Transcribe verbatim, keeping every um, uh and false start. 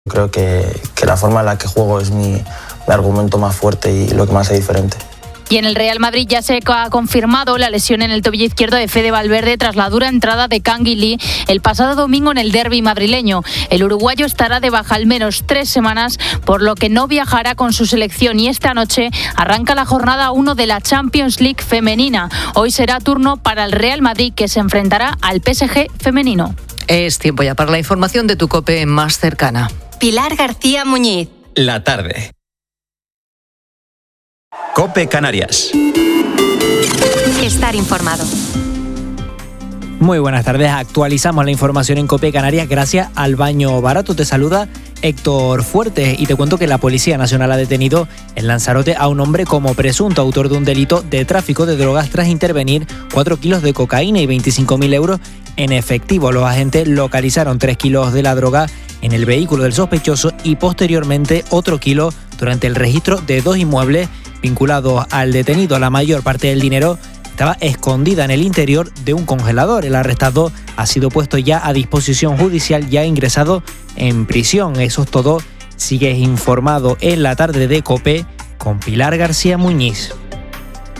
Creo que, que la forma en la que juego es mi, mi argumento más fuerte y lo que más hace diferente. Y en el Real Madrid ya se ha confirmado la lesión en el tobillo izquierdo de Fede Valverde tras la dura entrada de Kangin Lee el pasado domingo en el derbi madrileño. El uruguayo estará de baja al menos tres semanas, por lo que no viajará con su selección, y esta noche arranca la jornada uno de la Champions League femenina. Hoy será turno para el Real Madrid, que se enfrentará al P S G femenino. Es tiempo ya para la información de tu COPE más cercana. Pilar García Muñiz. La tarde. COPE Canarias. Estar informado. Muy buenas tardes. Actualizamos la información en COPE Canarias gracias al Baño Barato. Te saluda Héctor Fuertes y te cuento que la Policía Nacional ha detenido en Lanzarote a un hombre como presunto autor de un delito de tráfico de drogas tras intervenir cuatro kilos de cocaína y veinticinco mil euros en efectivo. Los agentes localizaron tres kilos de la droga en el vehículo del sospechoso y posteriormente otro kilo durante el registro de dos inmuebles vinculados al detenido. La mayor parte del dinero estaba escondida en el interior de un congelador. El arrestado ha sido puesto ya a disposición judicial y ha ingresado en prisión. Eso es todo. Sigues informado en la tarde de COPE con Pilar García Muñiz.